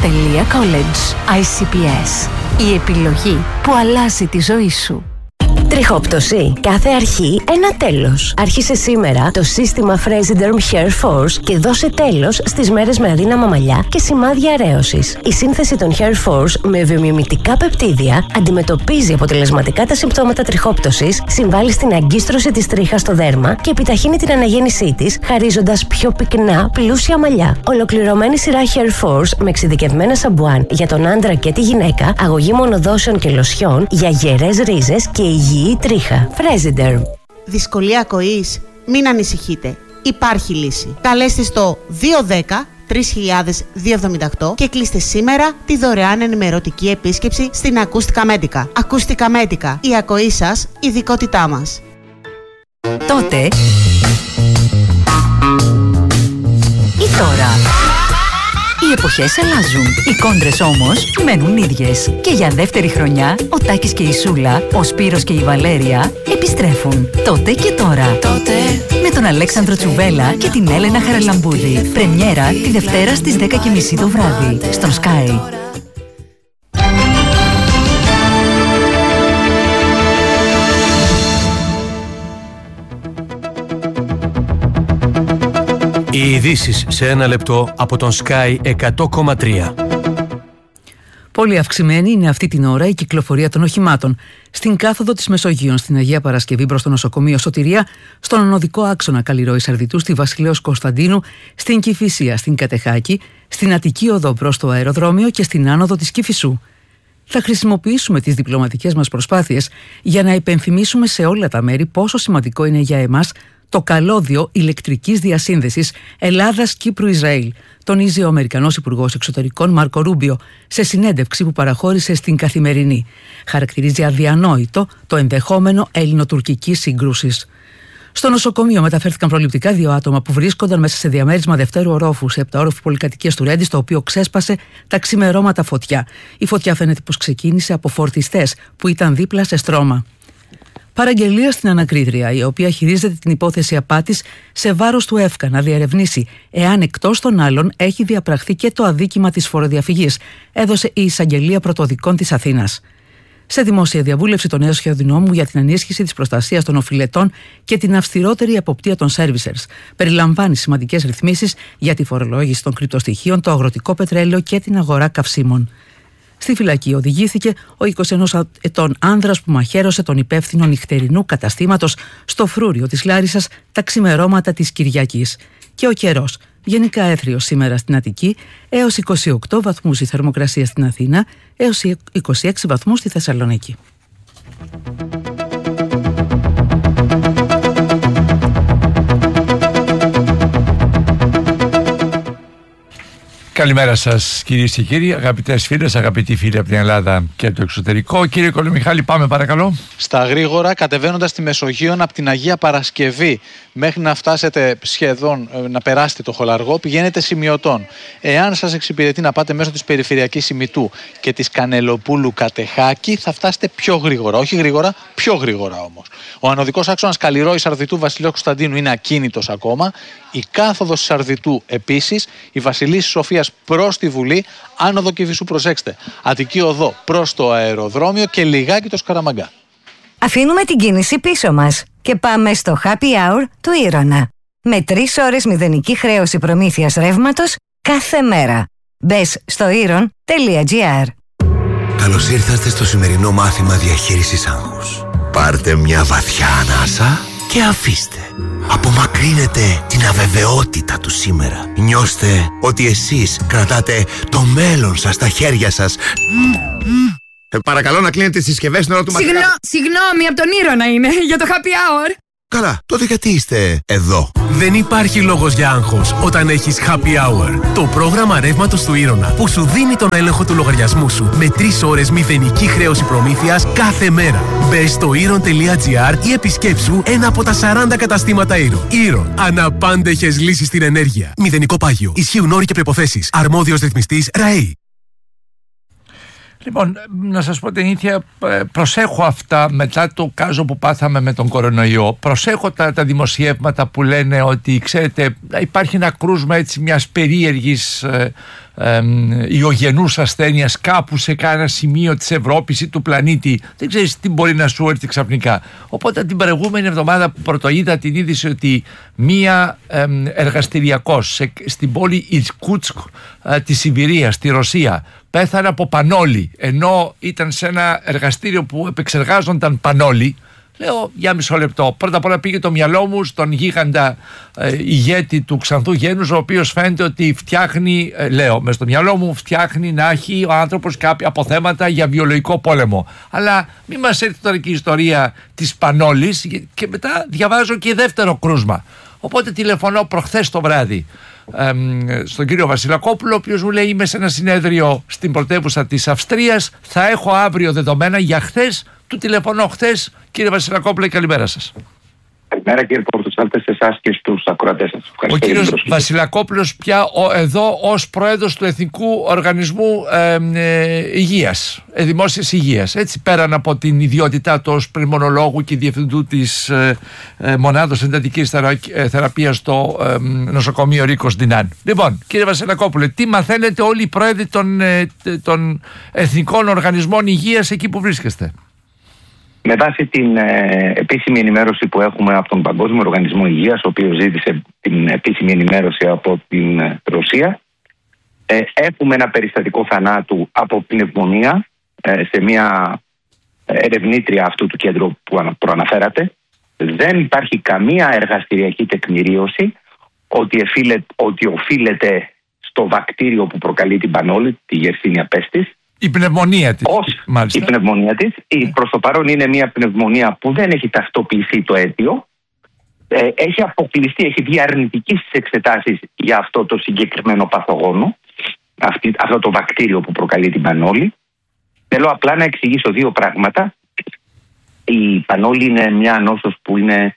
icps.college. ICPS. Η επιλογή που αλλάζει τη ζωή σου. Τριχόπτωση. Κάθε αρχή ένα τέλος. Άρχισε σήμερα το σύστημα Fresiderm Hair Force και δώσε τέλος στις μέρες με αδύναμα μαλλιά και σημάδια αρέωσης. Η σύνθεση των Hair Force με βιομιμητικά πεπτίδια αντιμετωπίζει αποτελεσματικά τα συμπτώματα τριχόπτωσης, συμβάλλει στην αγκίστρωση της τρίχας στο δέρμα και επιταχύνει την αναγέννησή της, χαρίζοντας πιο πυκνά, πλούσια μαλλιά. Ολοκληρωμένη σειρά Hair Force με εξειδικευμένα σαμπουάν για τον άντρα και τη γυναίκα, αγωγή μονοδόσεων και λοσιών για γερές ρίζες και υγιή τρίχα. Fresiderm. Δυσκολία ακοής? Μην ανησυχείτε. Υπάρχει λύση. Καλέστε στο 210-3000-278 και κλείστε σήμερα τη δωρεάν ενημερωτική επίσκεψη στην Ακούστικα Medica. Ακούστικα Medica. Η ακοή σας, ειδικότητά μας. Τότε ή τώρα. Οι εποχές αλλάζουν, οι κόντρες όμως μένουν ίδιες. Και για δεύτερη χρονιά, ο Τάκης και η Σούλα, ο Σπύρος και η Βαλέρια επιστρέφουν. Τότε και τώρα. Τότε. Με τον Αλέξανδρο Τσουβέλα και την Έλενα Χαραλαμπούδη. Πρεμιέρα τη Δευτέρα στις 10:30 το βράδυ, στον Sky. Οι ειδήσεις σε ένα λεπτό από τον Sky 100,3. Πολύ αυξημένη είναι αυτή την ώρα η κυκλοφορία των οχημάτων. Στην κάθοδο της Μεσογείων, στην Αγία Παρασκευή προς το νοσοκομείο Σωτηρία, στον οδικό άξονα Καλλιρόης Αρδιτού, στη Βασιλέως Κωνσταντίνου, στην Κηφισία, στην Κατεχάκη, στην Αττική Οδό προς το αεροδρόμιο και στην άνοδο της Κηφισού. Θα χρησιμοποιήσουμε τις διπλωματικές μας προσπάθειες για να υπενθυμίσουμε σε όλα τα μέρη πόσο σημαντικό είναι για εμάς το καλώδιο ηλεκτρικής διασύνδεσης Ελλάδας-Κύπρου-Ισραήλ, τονίζει ο Αμερικανός Υπουργός Εξωτερικών Μάρκο Ρούμπιο σε συνέντευξη που παραχώρησε στην Καθημερινή. Χαρακτηρίζει αδιανόητο το ενδεχόμενο ελληνοτουρκικής σύγκρουσης. Στο νοσοκομείο μεταφέρθηκαν προληπτικά 2 άτομα που βρίσκονταν μέσα σε διαμέρισμα δευτέρου ορόφου σε 7όροφη πολυκατοικία του Ρέντι, στο οποίο ξέσπασε τα ξημερώματα φωτιά. Η φωτιά φαίνεται πως ξεκίνησε από φορτιστές που ήταν δίπλα σε στρώμα. Παραγγελία στην ανακρίτρια, η οποία χειρίζεται την υπόθεση απάτης σε βάρος του ΕΦΚΑ να διερευνήσει εάν εκτός των άλλων έχει διαπραχθεί και το αδίκημα της φοροδιαφυγής, έδωσε η Εισαγγελία Πρωτοδικών της Αθήνας. Σε δημόσια διαβούλευση, το νέο σχέδιο νόμου για την ενίσχυση της προστασίας των οφειλετών και την αυστηρότερη εποπτεία των servicers περιλαμβάνει σημαντικές ρυθμίσεις για τη φορολόγηση των κρυπτοστοιχείων, το αγροτικό πετρέλαιο και την αγορά καυσίμων. Στη φυλακή οδηγήθηκε ο 21 ετών άνδρας που μαχαίρωσε τον υπεύθυνο νυχτερινού καταστήματος στο Φρούριο της Λάρισσας τα ξημερώματα της Κυριακής. Και ο καιρός, γενικά έθριος σήμερα στην Αττική, έως 28 βαθμούς η θερμοκρασία στην Αθήνα, έως 26 βαθμούς στη Θεσσαλονίκη. Καλημέρα σας κυρίες και κύριοι, αγαπητές φίλες, αγαπητοί φίλοι από την Ελλάδα και το εξωτερικό. Κύριε Κολομιχάλη, πάμε παρακαλώ. Στα γρήγορα, κατεβαίνοντας τη Μεσογείο από την Αγία Παρασκευή μέχρι να φτάσετε σχεδόν να περάσετε το Χολαργό, πηγαίνετε σημειωτών. Εάν σας εξυπηρετεί να πάτε μέσω της περιφερειακής Ημιτού και της Κανελοπούλου Κατεχάκη, θα φτάσετε πιο γρήγορα. Όχι γρήγορα, πιο γρήγορα όμως. Ο ανωδικός άξονας Καλλιρόης Αρδιτού Βασιλέως Κωνσταντίνου είναι ακίνητος ακόμα. Η κάθοδος της Αρδιτού επίσης. Η Βασιλής Σοφίας προς τη Βουλή. Άνοδο Κηφισού, προσέξτε. Αττική Οδό προς το αεροδρόμιο και λιγάκι το Σκαραμαγκά. Αφήνουμε την κίνηση πίσω μας και πάμε στο Happy Hour του Ήρωνα. Με 3 ώρες μηδενική χρέωση προμήθειας ρεύματος κάθε μέρα. Μπες στο iron.gr. Καλώς ήρθατε στο σημερινό μάθημα διαχείρισης άγχους. Πάρτε μια βαθιά ανάσα και αφήστε. Απομακρύνετε την αβεβαιότητα του σήμερα. Νιώστε ότι εσείς κρατάτε το μέλλον σας στα χέρια σας. Παρακαλώ να κλείνετε τις συσκευές στην ώρα του μαθήματος. Συγγνώμη, από τον Ήρωνα είναι, για το happy hour. Καλά, τότε γιατί είστε εδώ? Δεν υπάρχει λόγος για άγχος όταν έχεις happy hour. Το πρόγραμμα ρεύματος του Ήρωνα που σου δίνει τον έλεγχο του λογαριασμού σου με 3 ώρες μηδενική χρέωση προμήθειας κάθε μέρα. Μπες στο iron.gr ή επισκέψου ένα από τα 40 καταστήματα Iron. Iron. Αναπάντεχες λύσεις στην ενέργεια. Μηδενικό πάγιο. Ισχύουν όροι και προϋποθέσεις. Αρμόδιος ρυθμιστής ΡΑΕΗ. Λοιπόν, να σας πω την αλήθεια, προσέχω αυτά μετά το κάζο που πάθαμε με τον κορονοϊό. Προσέχω τα δημοσιεύματα που λένε ότι, ξέρετε, υπάρχει ένα κρούσμα έτσι μιας περίεργης ιογενούς ασθένειας κάπου σε κάνα σημείο της Ευρώπης ή του πλανήτη. Δεν ξέρεις τι μπορεί να σου έρθει ξαφνικά. Οπότε την προηγούμενη εβδομάδα που πρωτοείδα την είδηση ότι μία εργαστηριακός στην πόλη Ιρκούτσκ της Σιβηρίας, στη Ρωσία, πέθανε από πανόλη, ενώ ήταν σε ένα εργαστήριο που επεξεργάζονταν πανόλη. Λέω για μισό λεπτό. Πρώτα απ' όλα πήγε το μυαλό μου στον γίγαντα ηγέτη του ξανθού γένους, ο οποίος φαίνεται ότι φτιάχνει, μες στο μυαλό μου, φτιάχνει να έχει ο άνθρωπος κάποια αποθέματα για βιολογικό πόλεμο. Αλλά μην μας έρθει τώρα και η ιστορία της πανόλης, και μετά διαβάζω και δεύτερο κρούσμα. Οπότε τηλεφωνώ προχθές το βράδυ στον κύριο Βασιλακόπουλο, ο οποίος μου λέει: είμαι σε ένα συνέδριο στην πρωτεύουσα της Αυστρίας, θα έχω αύριο δεδομένα για χθες. Του τηλεφωνώ χθες. Κύριε Βασιλακόπουλο, καλημέρα σας. Καλημέρα κύριε Πορτοσάλτε, σε εσάς και στους ακροατές σας. Ο κύριος Βασιλακόπουλος πια εδώ ως πρόεδρος του Εθνικού Οργανισμού Υγείας, Δημόσιας Υγείας, έτσι, πέραν από την ιδιότητά του ως πνευμονολόγου και διευθυντού της μονάδος εντατικής θεραπείας στο νοσοκομείο Ρίκος Ντινάν. Λοιπόν, κύριε Βασιλακόπουλε, τι μαθαίνετε όλοι οι πρόεδροι των Εθνικών Οργανισμών Υγείας εκεί που βρίσκεστε? Με βάση την επίσημη ενημέρωση που έχουμε από τον Παγκόσμιο Οργανισμό Υγείας, ο οποίος ζήτησε την επίσημη ενημέρωση από την Ρωσία, έχουμε ένα περιστατικό θανάτου από πνευμονία σε μια ερευνήτρια αυτού του κέντρου που προαναφέρατε. Δεν υπάρχει καμία εργαστηριακή τεκμηρίωση ότι οφείλεται στο βακτήριο που προκαλεί την πανόλη, τη Yersinia pestis. Η πνευμονία της. Η πνευμονία της. Προς το παρόν είναι μια πνευμονία που δεν έχει ταυτοποιηθεί το αίτιο. Έχει αποκλειστεί, έχει βγει αρνητική στις εξετάσεις για αυτό το συγκεκριμένο παθογόνο, αυτό το βακτήριο που προκαλεί την πανόλη. Θέλω απλά να εξηγήσω δύο πράγματα. Η πανόλη είναι μια νόσος που είναι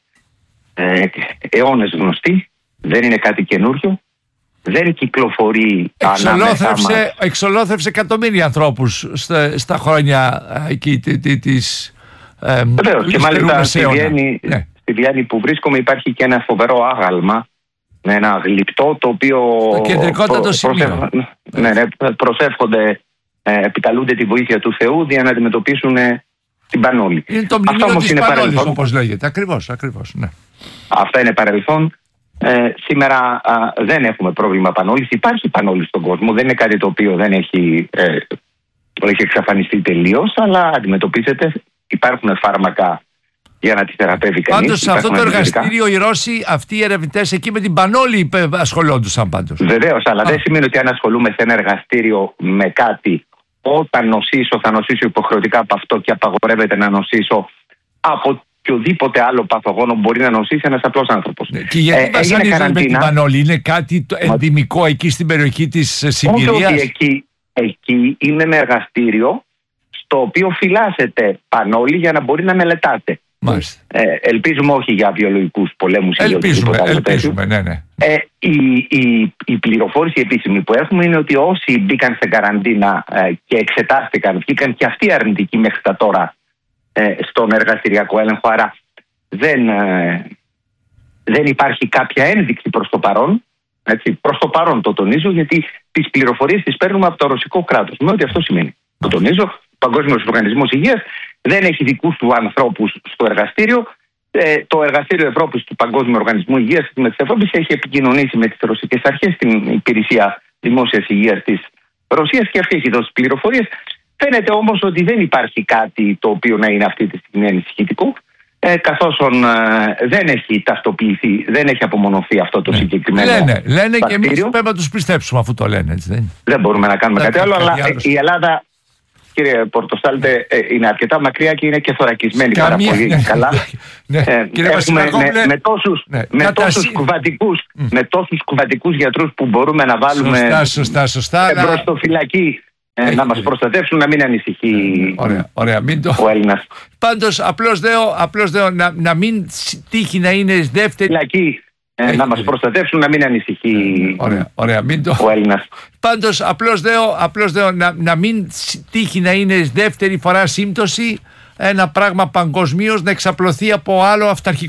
αιώνες γνωστή, δεν είναι κάτι καινούριο. Δεν κυκλοφορεί ανάμεσά μας. Εξολόθρευσε εκατομμύρια ανθρώπους στα χρόνια εκεί της βεβαίως, και μάλιστα στη Βιέννη που βρίσκομαι υπάρχει και ένα φοβερό άγαλμα με ένα γλυπτό το οποίο κεντρικότατο σημείο. Προσεύχονται, επικαλούνται τη βοήθεια του Θεού για να αντιμετωπίσουν την πανόλη. Είναι το μνημείο της πανόλης, όπως λέγεται. Ακριβώς, ναι. Αυτά είναι παρελθόν. Σήμερα δεν έχουμε πρόβλημα πανόλης. Υπάρχει πανόλη στον κόσμο. Δεν είναι κάτι το οποίο δεν έχει εξαφανιστεί τελείως, αλλά αντιμετωπίζεται. Υπάρχουν φάρμακα για να τη θεραπεύει κανείς. Πάντως σε αυτό το εργαστήριο οι Ρώσοι, αυτοί οι ερευνητές εκεί με την πανόλη ασχολούντουσαν πάντως. Βεβαίως, αλλά δεν σημαίνει ότι αν ασχολούμαι σε ένα εργαστήριο με κάτι, όταν νοσήσω θα νοσήσω υποχρεωτικά από αυτό και απαγορεύεται να νοσήσω από οποιοδήποτε άλλο παθογόνο μπορεί να νοσήσει ένας απλός άνθρωπος. Και γιατί βασανίζουν με την πανόλη? Είναι κάτι ενδυμικό εκεί στην περιοχή της Σιβηρίας? Όχι, εκεί είναι ένα εργαστήριο στο οποίο φυλάσσεται πανόλη για να μπορεί να μελετάτε. Ελπίζουμε όχι για βιολογικούς πολέμους. Ελπίζουμε, ναι. Η πληροφόρηση επίσημη που έχουμε είναι ότι όσοι μπήκαν σε καραντίνα και εξετάστηκαν, βγήκαν και αυτοί αρνητικοί μέχρι τα τώρα στον εργαστηριακό έλεγχο, άρα δεν υπάρχει κάποια ένδειξη προς το παρόν. Προς το παρόν το τονίζω, γιατί τις πληροφορίες τις παίρνουμε από το ρωσικό κράτος, με ό,τι αυτό σημαίνει. Το τονίζω, ο Παγκόσμιος Οργανισμός Υγείας δεν έχει δικούς του ανθρώπους στο εργαστήριο. Το Εργαστήριο Ευρώπης του Παγκόσμιου Οργανισμού Υγείας της Ευρώπης έχει επικοινωνήσει με τις ρωσικές αρχές, την Υπηρεσία Δημόσιας Υγείας της Ρωσίας, και αυτή έχει δώσει πληροφορίες. Φαίνεται όμως ότι δεν υπάρχει κάτι το οποίο να είναι αυτή τη στιγμή ανησυχητικό, καθώς δεν έχει ταυτοποιηθεί, δεν έχει απομονωθεί αυτό το συγκεκριμένο Λένε και εμείς πρέπει να τους πιστέψουμε αφού το λένε, έτσι δεν μπορούμε να κάνουμε κάτι άλλο, αλλά η Ελλάδα, κύριε Πορτοσάλτε, είναι αρκετά μακριά και είναι και θωρακισμένη πάρα πολύ καλά. Με τόσους κουβατικούς γιατρούς που μπορούμε να βάλουμε εμπροστοφυλακή να μας προστατεύσουν, να μην ανησυχεί ο Έλληνας. Πάντως απλώς λέω να μην τύχει να είναι δεύτερη φυλακή, να μας προστατεύσουν, να μην ανησυχεί ο Έλληνας. Πάντως απλώς λέω να μην τύχει να είναι δεύτερη φορά σύμπτωση ένα πράγμα παγκοσμίως να εξαπλωθεί από άλλο αυταρχικό